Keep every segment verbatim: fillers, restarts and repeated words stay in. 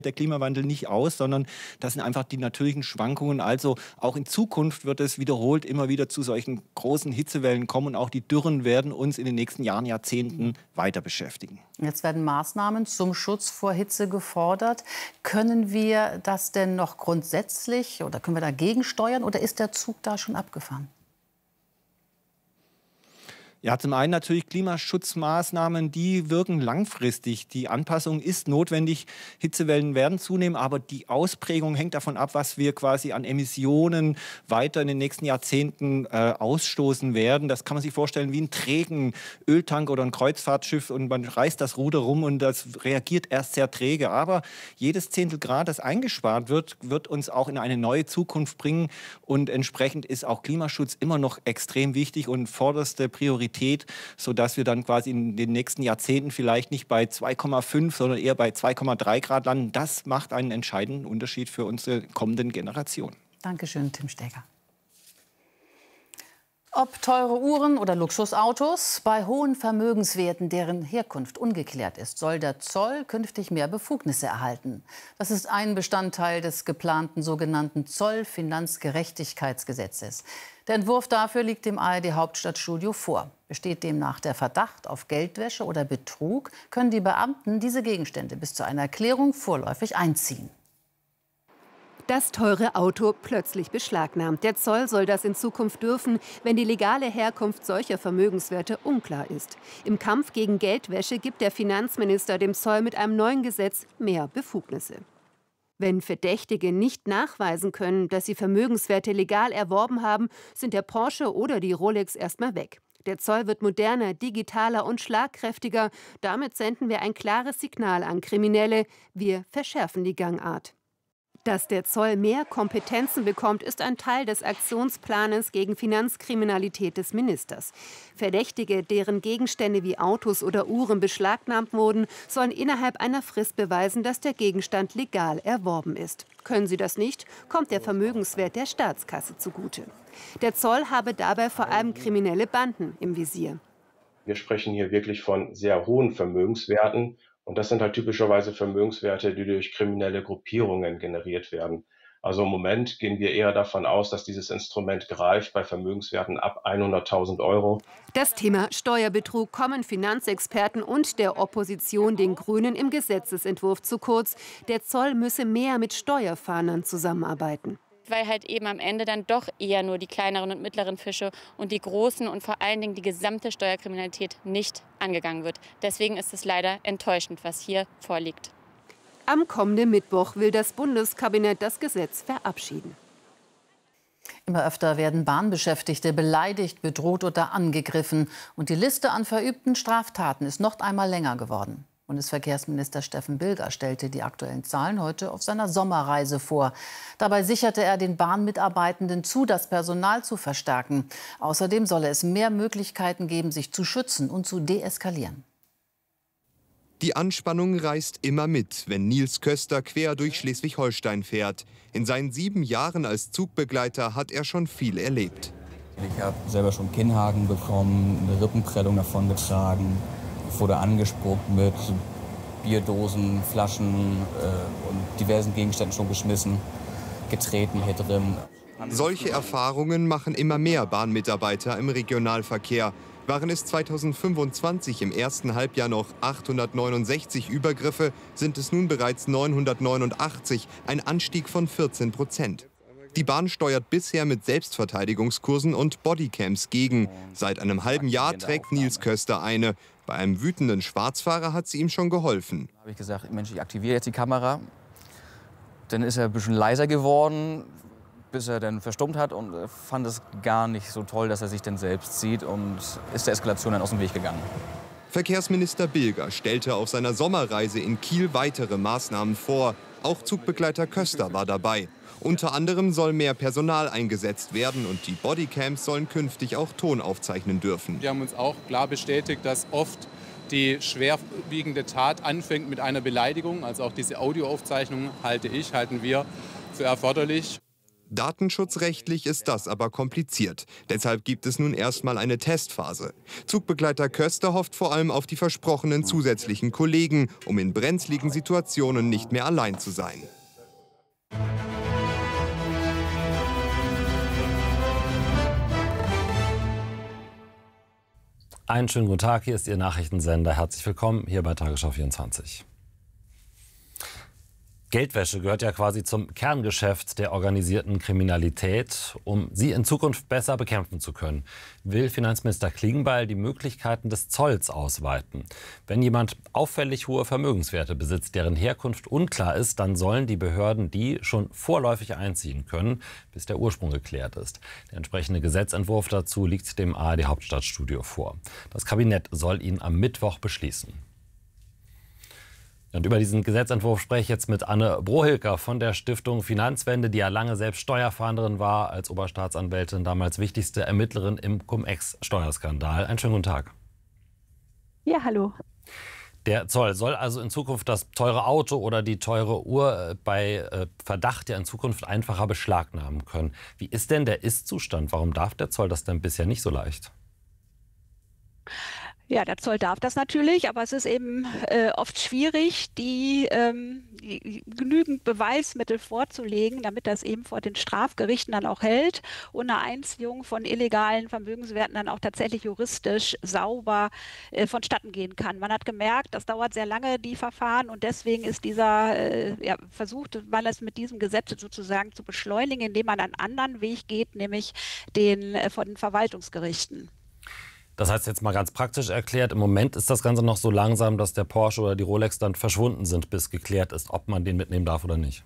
der Klimawandel nicht aus, sondern das sind einfach die natürlichen Schwankungen. Also auch in Zukunft wird es wiederholt immer wieder zu solchen großen Hitzewellen kommen und auch die Dürren werden uns in den nächsten Jahren, Jahrzehnten weiter beschäftigen. Jetzt werden Maßnahmen zum Schutz vor Hitze gefordert. Können wir das denn noch grundsätzlich oder können wir dagegen steuern oder ist der Zug da schon abgefahren? Ja, zum einen natürlich Klimaschutzmaßnahmen, die wirken langfristig. Die Anpassung ist notwendig. Hitzewellen werden zunehmen, aber die Ausprägung hängt davon ab, was wir quasi an Emissionen weiter in den nächsten Jahrzehnten äh, ausstoßen werden. Das kann man sich vorstellen wie einen trägen Öltank oder ein Kreuzfahrtschiff und man reißt das Ruder rum und das reagiert erst sehr träge. Aber jedes Zehntel Grad, das eingespart wird, wird uns auch in eine neue Zukunft bringen und entsprechend ist auch Klimaschutz immer noch extrem wichtig und vorderste Priorität, sodass wir dann quasi in den nächsten Jahrzehnten vielleicht nicht bei zwei Komma fünf, sondern eher bei zwei Komma drei Grad landen. Das macht einen entscheidenden Unterschied für unsere kommenden Generationen. Dankeschön, Tim Steger. Ob teure Uhren oder Luxusautos, bei hohen Vermögenswerten, deren Herkunft ungeklärt ist, soll der Zoll künftig mehr Befugnisse erhalten. Das ist ein Bestandteil des geplanten sogenannten Zollfinanzgerechtigkeitsgesetzes. Der Entwurf dafür liegt dem A R D-Hauptstadtstudio vor. Besteht demnach der Verdacht auf Geldwäsche oder Betrug, können die Beamten diese Gegenstände bis zu einer Erklärung vorläufig einziehen. Das teure Auto plötzlich beschlagnahmt. Der Zoll soll das in Zukunft dürfen, wenn die legale Herkunft solcher Vermögenswerte unklar ist. Im Kampf gegen Geldwäsche gibt der Finanzminister dem Zoll mit einem neuen Gesetz mehr Befugnisse. Wenn Verdächtige nicht nachweisen können, dass sie Vermögenswerte legal erworben haben, sind der Porsche oder die Rolex erstmal weg. Der Zoll wird moderner, digitaler und schlagkräftiger. Damit senden wir ein klares Signal an Kriminelle. Wir verschärfen die Gangart. Dass der Zoll mehr Kompetenzen bekommt, ist ein Teil des Aktionsplans gegen Finanzkriminalität des Ministers. Verdächtige, deren Gegenstände wie Autos oder Uhren beschlagnahmt wurden, sollen innerhalb einer Frist beweisen, dass der Gegenstand legal erworben ist. Können sie das nicht, kommt der Vermögenswert der Staatskasse zugute. Der Zoll habe dabei vor allem kriminelle Banden im Visier. Wir sprechen hier wirklich von sehr hohen Vermögenswerten. Und das sind halt typischerweise Vermögenswerte, die durch kriminelle Gruppierungen generiert werden. Also im Moment gehen wir eher davon aus, dass dieses Instrument greift bei Vermögenswerten ab hunderttausend Euro. Das Thema Steuerbetrug kommen Finanzexperten und der Opposition, den Grünen, im Gesetzesentwurf zu kurz. Der Zoll müsse mehr mit Steuerfahndern zusammenarbeiten. Weil halt eben am Ende dann doch eher nur die kleineren und mittleren Fische und die großen und vor allen Dingen die gesamte Steuerkriminalität nicht angegangen wird. Deswegen ist es leider enttäuschend, was hier vorliegt. Am kommenden Mittwoch will das Bundeskabinett das Gesetz verabschieden. Immer öfter werden Bahnbeschäftigte beleidigt, bedroht oder angegriffen. Und die Liste an verübten Straftaten ist noch einmal länger geworden. Bundesverkehrsminister Steffen Bilger stellte die aktuellen Zahlen heute auf seiner Sommerreise vor. Dabei sicherte er den Bahnmitarbeitenden zu, das Personal zu verstärken. Außerdem solle es mehr Möglichkeiten geben, sich zu schützen und zu deeskalieren. Die Anspannung reißt immer mit, wenn Nils Köster quer durch Schleswig-Holstein fährt. In seinen sieben Jahren als Zugbegleiter hat er schon viel erlebt. Ich habe selber schon Kinnhaken bekommen, eine Rippenprellung davon getragen. Wurde angespuckt mit Bierdosen, Flaschen äh, und diversen Gegenständen schon geschmissen, getreten hier drin. Solche Erfahrungen machen immer mehr Bahnmitarbeiter im Regionalverkehr. Waren es zweitausendfünfundzwanzig im ersten Halbjahr noch achthundertneunundsechzig Übergriffe, sind es nun bereits neunhundertneunundachtzig, ein Anstieg von vierzehn Prozent. Die Bahn steuert bisher mit Selbstverteidigungskursen und Bodycams gegen. Seit einem halben Jahr trägt Nils Köster eine. Bei einem wütenden Schwarzfahrer hat sie ihm schon geholfen. Da habe ich gesagt, Mensch, ich aktiviere jetzt die Kamera. Dann ist er ein bisschen leiser geworden, bis er dann verstummt hat und fand es gar nicht so toll, dass er sich dann selbst sieht und ist der Eskalation dann aus dem Weg gegangen. Verkehrsminister Bilger stellte auf seiner Sommerreise in Kiel weitere Maßnahmen vor. Auch Zugbegleiter Köster war dabei. Unter anderem soll mehr Personal eingesetzt werden und die Bodycams sollen künftig auch Ton aufzeichnen dürfen. Wir haben uns auch klar bestätigt, dass oft die schwerwiegende Tat anfängt mit einer Beleidigung. Also auch diese Audioaufzeichnung halte ich, halten wir für erforderlich. Datenschutzrechtlich ist das aber kompliziert. Deshalb gibt es nun erstmal eine Testphase. Zugbegleiter Köster hofft vor allem auf die versprochenen zusätzlichen Kollegen, um in brenzligen Situationen nicht mehr allein zu sein. Einen schönen guten Tag, hier ist Ihr Nachrichtensender. Herzlich willkommen hier bei Tagesschau vierundzwanzig. Geldwäsche gehört ja quasi zum Kerngeschäft der organisierten Kriminalität. Um sie in Zukunft besser bekämpfen zu können, will Finanzminister Klingbeil die Möglichkeiten des Zolls ausweiten. Wenn jemand auffällig hohe Vermögenswerte besitzt, deren Herkunft unklar ist, dann sollen die Behörden die schon vorläufig einziehen können, bis der Ursprung geklärt ist. Der entsprechende Gesetzentwurf dazu liegt dem A R D Hauptstadtstudio vor. Das Kabinett soll ihn am Mittwoch beschließen. Und über diesen Gesetzentwurf spreche ich jetzt mit Anne Brohilker von der Stiftung Finanzwende, die ja lange selbst Steuerfahnderin war, als Oberstaatsanwältin, damals wichtigste Ermittlerin im Cum-Ex-Steuerskandal. Einen schönen guten Tag. Ja, hallo. Der Zoll soll also in Zukunft das teure Auto oder die teure Uhr bei Verdacht ja in Zukunft einfacher beschlagnahmen können. Wie ist denn der Ist-Zustand? Warum darf der Zoll das denn bisher nicht so leicht? Ja, der Zoll darf das natürlich, aber es ist eben äh, oft schwierig, die, ähm, die genügend Beweismittel vorzulegen, damit das eben vor den Strafgerichten dann auch hält und eine Einziehung von illegalen Vermögenswerten dann auch tatsächlich juristisch sauber äh, vonstatten gehen kann. Man hat gemerkt, das dauert sehr lange, die Verfahren, und deswegen ist dieser, äh, ja, versucht man es mit diesem Gesetz sozusagen zu beschleunigen, indem man einen anderen Weg geht, nämlich den äh, von den Verwaltungsgerichten. Das heißt, jetzt mal ganz praktisch erklärt, im Moment ist das Ganze noch so langsam, dass der Porsche oder die Rolex dann verschwunden sind, bis geklärt ist, ob man den mitnehmen darf oder nicht.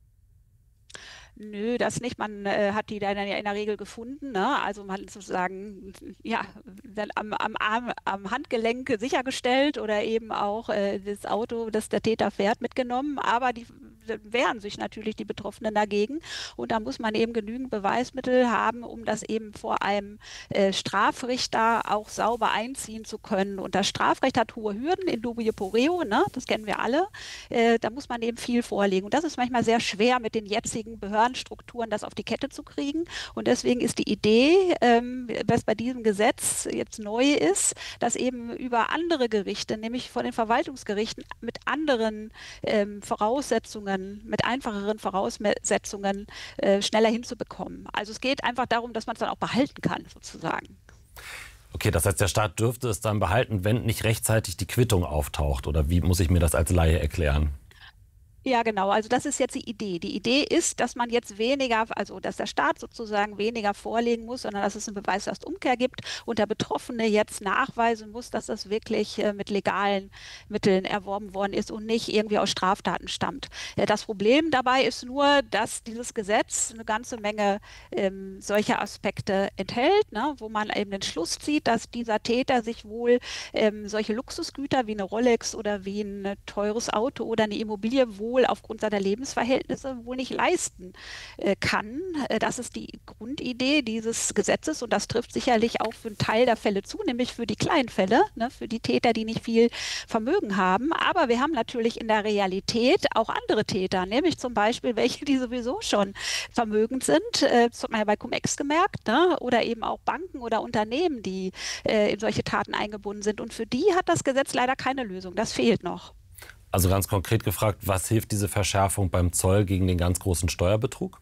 Nö, das nicht. Man äh, hat die dann ja in der Regel gefunden, ne? Also man hat sozusagen ja, dann am, am, Arm, am Handgelenk sichergestellt oder eben auch äh, das Auto, das der Täter fährt, mitgenommen. Aber die wehren sich natürlich die Betroffenen dagegen. Und da muss man eben genügend Beweismittel haben, um das eben vor einem äh, Strafrichter auch sauber einziehen zu können. Und das Strafrecht hat hohe Hürden, in dubio pro reo, ne? Das kennen wir alle. Äh, da muss man eben viel vorlegen. Und das ist manchmal sehr schwer mit den jetzigen Behördenstrukturen, das auf die Kette zu kriegen. Und deswegen ist die Idee, ähm, was bei diesem Gesetz jetzt neu ist, dass eben über andere Gerichte, nämlich von den Verwaltungsgerichten, mit anderen ähm, Voraussetzungen, mit einfacheren Voraussetzungen äh, schneller hinzubekommen. Also es geht einfach darum, dass man es dann auch behalten kann, sozusagen. Okay, das heißt, der Staat dürfte es dann behalten, wenn nicht rechtzeitig die Quittung auftaucht. Oder wie muss ich mir das als Laie erklären? Ja, genau. Also das ist jetzt die Idee. Die Idee ist, dass man jetzt weniger, also dass der Staat sozusagen weniger vorlegen muss, sondern dass es eine Beweislastumkehr gibt und der Betroffene jetzt nachweisen muss, dass das wirklich äh, mit legalen Mitteln erworben worden ist und nicht irgendwie aus Straftaten stammt. Äh, das Problem dabei ist nur, dass dieses Gesetz eine ganze Menge ähm, solcher Aspekte enthält, ne, wo man eben den Schluss zieht, dass dieser Täter sich wohl ähm, solche Luxusgüter wie eine Rolex oder wie ein teures Auto oder eine Immobilie wohl aufgrund seiner Lebensverhältnisse wohl nicht leisten äh, kann. Äh, das ist die Grundidee dieses Gesetzes und das trifft sicherlich auch für einen Teil der Fälle zu, nämlich für die kleinen Fälle, ne, für die Täter, die nicht viel Vermögen haben. Aber wir haben natürlich in der Realität auch andere Täter, nämlich zum Beispiel welche, die sowieso schon vermögend sind. Äh, das hat man ja bei Cum-Ex gemerkt, ne? Oder eben auch Banken oder Unternehmen, die äh, in solche Taten eingebunden sind. Und für die hat das Gesetz leider keine Lösung. Das fehlt noch. Also ganz konkret gefragt, was hilft diese Verschärfung beim Zoll gegen den ganz großen Steuerbetrug?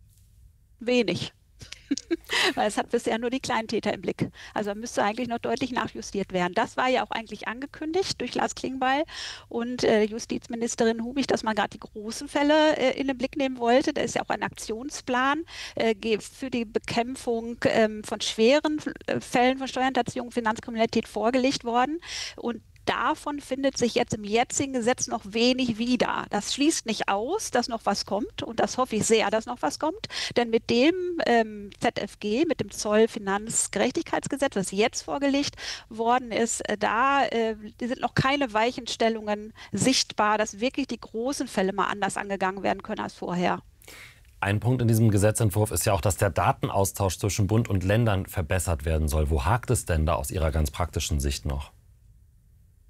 Wenig. Weil es hat bisher nur die kleinen Täter im Blick. Also müsste eigentlich noch deutlich nachjustiert werden. Das war ja auch eigentlich angekündigt durch Lars Klingbeil und äh, Justizministerin Hubig, dass man gerade die großen Fälle äh, in den Blick nehmen wollte. Da ist ja auch ein Aktionsplan äh, für die Bekämpfung ähm, von schweren äh, Fällen von Steuerhinterziehung und Finanzkriminalität vorgelegt worden. Und davon findet sich jetzt im jetzigen Gesetz noch wenig wieder. Das schließt nicht aus, dass noch was kommt und das hoffe ich sehr, dass noch was kommt, denn mit dem ähm, Z F G, mit dem Zollfinanzgerechtigkeitsgesetz, was jetzt vorgelegt worden ist, äh, da äh, sind noch keine Weichenstellungen sichtbar, dass wirklich die großen Fälle mal anders angegangen werden können als vorher. Ein Punkt in diesem Gesetzentwurf ist ja auch, dass der Datenaustausch zwischen Bund und Ländern verbessert werden soll. Wo hakt es denn da aus Ihrer ganz praktischen Sicht noch?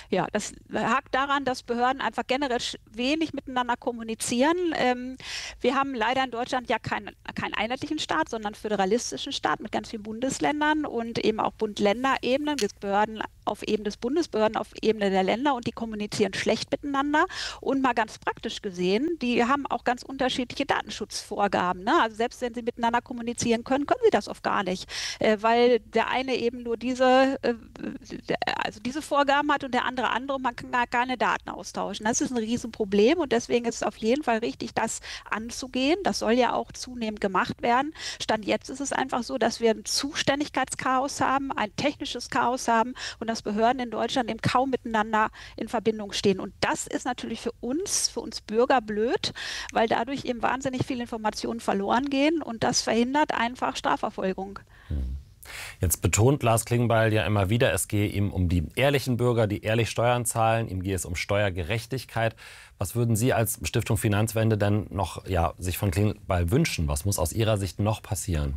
Ja, das hakt daran, dass Behörden einfach generell wenig miteinander kommunizieren. Ähm, wir haben leider in Deutschland ja keinen keinen einheitlichen Staat, sondern einen föderalistischen Staat mit ganz vielen Bundesländern und eben auch Bund-Länder-Ebenen. Es gibt Behörden auf Ebene des Bundes, Behörden auf Ebene der Länder und die kommunizieren schlecht miteinander. Und mal ganz praktisch gesehen, die haben auch ganz unterschiedliche Datenschutzvorgaben. Ne? Also selbst wenn sie miteinander kommunizieren können, können sie das oft gar nicht, äh, weil der eine eben nur diese, äh, also diese Vorgaben hat und der andere andere und man kann gar keine Daten austauschen. Das ist ein Riesenproblem und deswegen ist es auf jeden Fall richtig, das anzugehen. Das soll ja auch zunehmend gemacht werden. Stand jetzt ist es einfach so, dass wir ein Zuständigkeitschaos haben, ein technisches Chaos haben und dass Behörden in Deutschland eben kaum miteinander in Verbindung stehen. Und das ist natürlich für uns, für uns Bürger blöd, weil dadurch eben wahnsinnig viele Informationen verloren gehen und das verhindert einfach Strafverfolgung. Jetzt betont Lars Klingbeil ja immer wieder, es gehe ihm um die ehrlichen Bürger, die ehrlich Steuern zahlen, ihm gehe es um Steuergerechtigkeit. Was würden Sie als Stiftung Finanzwende denn noch ja, sich von Klingbeil wünschen? Was muss aus Ihrer Sicht noch passieren?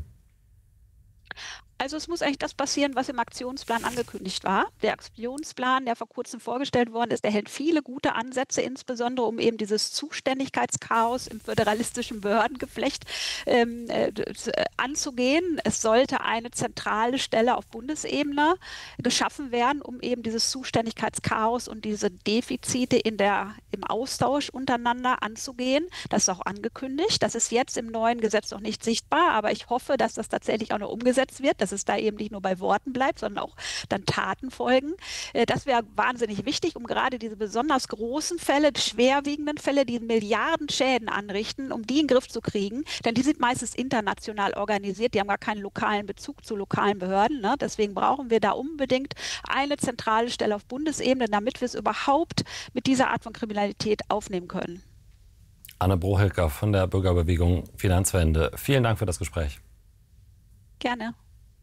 Also es muss eigentlich das passieren, was im Aktionsplan angekündigt war. Der Aktionsplan, der vor kurzem vorgestellt worden ist, der hält viele gute Ansätze, insbesondere um eben dieses Zuständigkeitschaos im föderalistischen Behördengeflecht ähm, äh, anzugehen. Es sollte eine zentrale Stelle auf Bundesebene geschaffen werden, um eben dieses Zuständigkeitschaos und diese Defizite in der, im Austausch untereinander anzugehen. Das ist auch angekündigt. Das ist jetzt im neuen Gesetz noch nicht sichtbar, aber ich hoffe, dass das tatsächlich auch noch umgesetzt wird, dass es da eben nicht nur bei Worten bleibt, sondern auch dann Taten folgen. Das wäre wahnsinnig wichtig, um gerade diese besonders großen Fälle, schwerwiegenden Fälle, die Milliarden Schäden anrichten, um die in den Griff zu kriegen. Denn die sind meistens international organisiert, die haben gar keinen lokalen Bezug zu lokalen Behörden. Ne? Deswegen brauchen wir da unbedingt eine zentrale Stelle auf Bundesebene, damit wir es überhaupt mit dieser Art von Kriminalität aufnehmen können. Anne Brohilker von der Bürgerbewegung Finanzwende. Vielen Dank für das Gespräch. Gerne.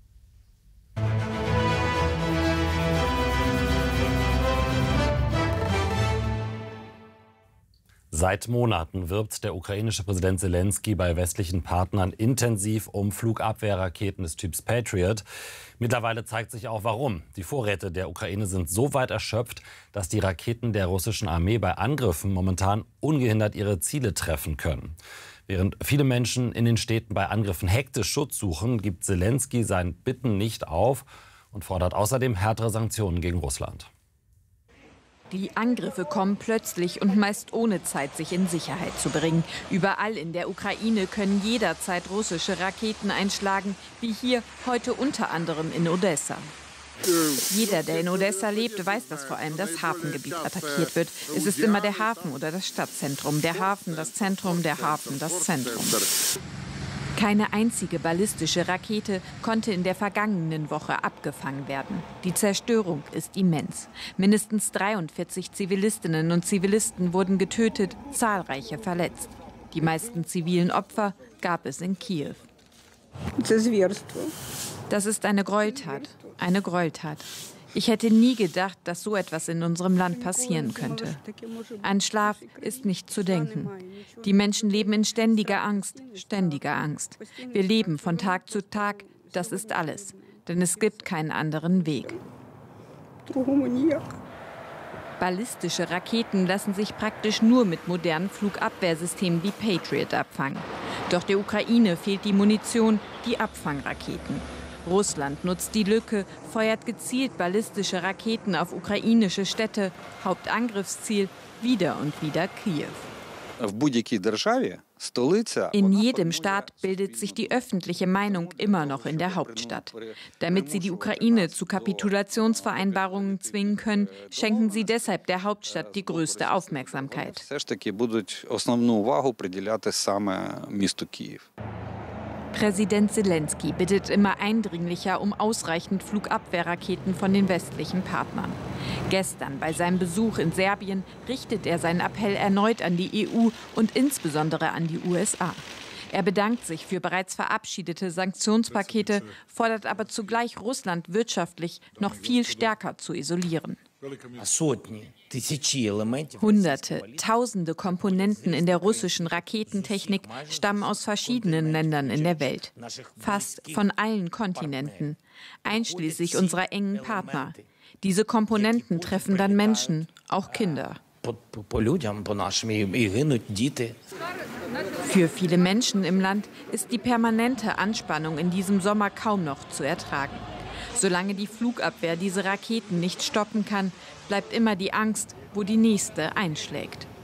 Seit Monaten wirbt der ukrainische Präsident Selenskyj bei westlichen Partnern intensiv um Flugabwehrraketen des Typs Patriot. Mittlerweile zeigt sich auch warum. Die Vorräte der Ukraine sind so weit erschöpft, dass die Raketen der russischen Armee bei Angriffen momentan ungehindert ihre Ziele treffen können. Während viele Menschen in den Städten bei Angriffen hektisch Schutz suchen, gibt Selenskyj seinen Bitten nicht auf und fordert außerdem härtere Sanktionen gegen Russland. Die Angriffe kommen plötzlich und meist ohne Zeit, sich in Sicherheit zu bringen. Überall in der Ukraine können jederzeit russische Raketen einschlagen, wie hier heute unter anderem in Odessa. Jeder, der in Odessa lebt, weiß, dass vor allem das Hafengebiet attackiert wird. Es ist immer der Hafen oder das Stadtzentrum. Der Hafen, das Zentrum, der Hafen, das Zentrum. Keine einzige ballistische Rakete konnte in der vergangenen Woche abgefangen werden. Die Zerstörung ist immens. Mindestens dreiundvierzig Zivilistinnen und Zivilisten wurden getötet, zahlreiche verletzt. Die meisten zivilen Opfer gab es in Kiew. Das ist eine Gräueltat, eine Gräueltat. Ich hätte nie gedacht, dass so etwas in unserem Land passieren könnte. An Schlaf ist nicht zu denken. Die Menschen leben in ständiger Angst, ständiger Angst. Wir leben von Tag zu Tag, das ist alles. Denn es gibt keinen anderen Weg. Ballistische Raketen lassen sich praktisch nur mit modernen Flugabwehrsystemen wie Patriot abfangen. Doch der Ukraine fehlt die Munition, die Abfangraketen. Russland nutzt die Lücke, feuert gezielt ballistische Raketen auf ukrainische Städte. Hauptangriffsziel wieder und wieder Kiew. In jedem Staat bildet sich die öffentliche Meinung immer noch in der Hauptstadt. Damit sie die Ukraine zu Kapitulationsvereinbarungen zwingen können, schenken sie deshalb der Hauptstadt die größte Aufmerksamkeit. Präsident Selenskyj bittet immer eindringlicher um ausreichend Flugabwehrraketen von den westlichen Partnern. Gestern bei seinem Besuch in Serbien richtet er seinen Appell erneut an die E U und insbesondere an die U S A. Er bedankt sich für bereits verabschiedete Sanktionspakete, fordert aber zugleich Russland wirtschaftlich noch viel stärker zu isolieren. Hunderte, tausende Komponenten in der russischen Raketentechnik stammen aus verschiedenen Ländern in der Welt. Fast von allen Kontinenten, einschließlich unserer engen Partner. Diese Komponenten treffen dann Menschen, auch Kinder. Für viele Menschen im Land ist die permanente Anspannung in diesem Sommer kaum noch zu ertragen. Solange die Flugabwehr diese Raketen nicht stoppen kann, bleibt immer die Angst, wo die nächste einschlägt.